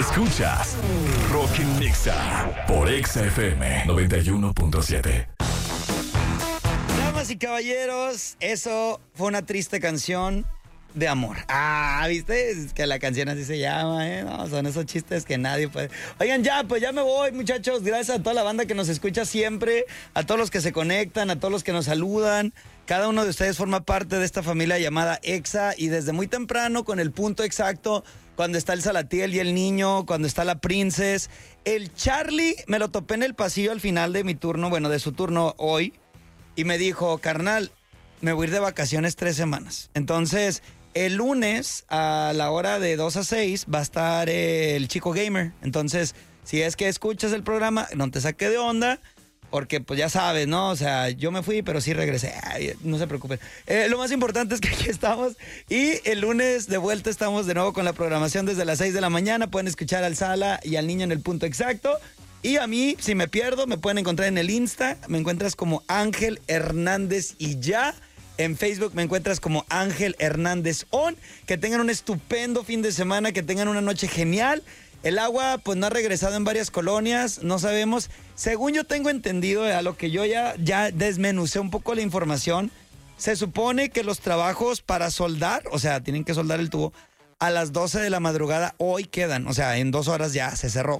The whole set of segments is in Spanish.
Escuchas Rockin' Nixa por Exa FM 91.7. Damas y caballeros, eso fue una triste canción de amor. ¿Viste? Es que la canción así se llama, ¿eh? No, son esos chistes que nadie puede. Oigan, pues ya me voy, muchachos. Gracias a toda la banda que nos escucha siempre, a todos los que se conectan, a todos los que nos saludan. Cada uno de ustedes forma parte de esta familia llamada Exa y desde muy temprano, con el punto exacto, cuando está el Salatiel y el niño, cuando está la Princess. El Charlie me lo topé en el pasillo al final de mi turno, bueno, de su turno hoy, y me dijo, carnal, me voy a ir de vacaciones 3 semanas. Entonces, el lunes a la hora de 2 a 6 va a estar el Chico Gamer. Entonces, si es que escuchas el programa, no te saque de onda, porque pues ya sabes, ¿no? O sea, yo me fui, pero sí regresé. No se preocupen. Lo más importante es que aquí estamos y el lunes de vuelta estamos de nuevo con la programación desde las 6 de la mañana. Pueden escuchar al Sala y al niño en el punto exacto. Y a mí, si me pierdo, me pueden encontrar en el Insta. Me encuentras como Ángel Hernández y ya. En Facebook me encuentras como Ángel Hernández On. Que tengan un estupendo fin de semana, que tengan una noche genial. El agua pues no ha regresado en varias colonias, no sabemos. Según yo tengo entendido, a lo que yo ya desmenucé un poco la información, se supone que los trabajos para soldar, o sea, tienen que soldar el tubo, a las 12 de la madrugada hoy quedan. O sea, en 2 horas ya se cerró.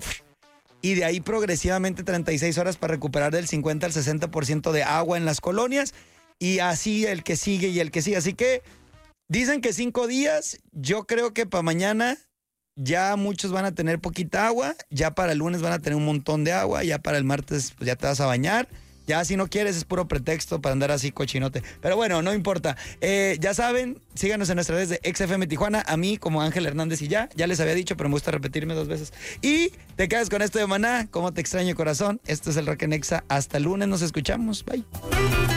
Y de ahí progresivamente 36 horas para recuperar del 50 al 60% de agua en las colonias. Y así el que sigue y el que sigue. Así que dicen que 5 días. Yo creo que para mañana ya muchos van a tener poquita agua. Ya para el lunes van a tener un montón de agua. Ya para el martes pues ya te vas a bañar. Ya si no quieres es puro pretexto para andar así cochinote. Pero bueno, no importa. Ya saben, síganos en nuestras redes de XFM Tijuana. A mí como Ángel Hernández y ya les había dicho, pero me gusta repetirme 2 veces. Y te quedas con esto de Maná. Cómo te extraño, corazón. Esto es el Rock en Exa. Hasta el lunes nos escuchamos. Bye.